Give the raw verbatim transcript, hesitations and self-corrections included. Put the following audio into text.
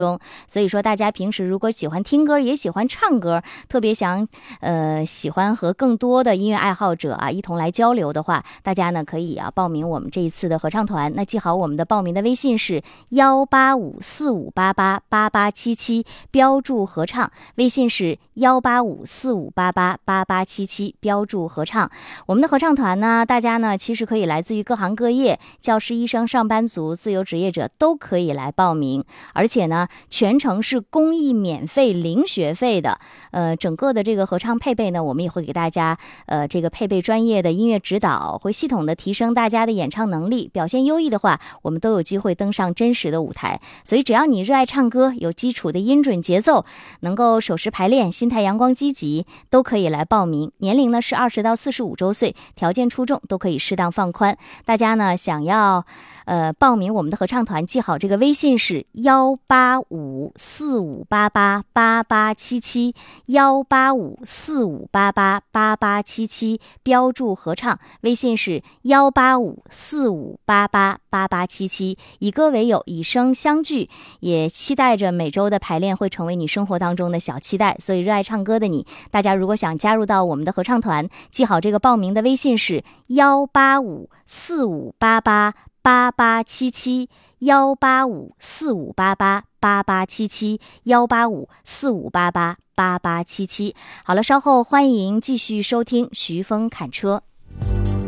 中，所以说大家平时如果喜欢听歌也喜欢唱歌，特别想呃喜欢和更多的音乐爱好者啊一同来交流的话，大家呢可以啊报名我们这一次的合唱团。那记好我们的报名的微信是幺八五四五八八八八七七，标注合唱，微信是幺八五四五八八八八七七，标注合唱。我们的合唱团呢，大家呢其实可以来自于各行各业，教师、医生、上班族、自由职业者都可以来报名，而且呢全程是公益免费零学费的。呃，整个的这个合唱配备呢，我们也会给大家呃这个配备专业的音乐指导，会系统的提升大家的演唱能力。表现优异的话，我们都有机会登上真实的舞台。所以只要你热爱唱歌，有基础的音准节奏，能够守时排练，心态阳光积极，都可以来报名。年龄呢是二十到四十五周岁，条件出众都可以适当放宽。大家呢想要呃报名我们的合唱团，记好这个微信是幺八五四五八八八八七七，幺八五四五八八八八七七，标注合唱，微信是幺八五四五八八八八七七。以歌为友，以声相聚，也期待着每周的排练会成为你生活当中的小期待。所以热爱唱歌的你，大家如果想加入到我们的合唱团，记好这个报名的微信是幺八五四五八八八八七七，幺八五四五八八八八七七，幺八五四五八八八八七七。好了，稍后欢迎继续收听徐峰侃车。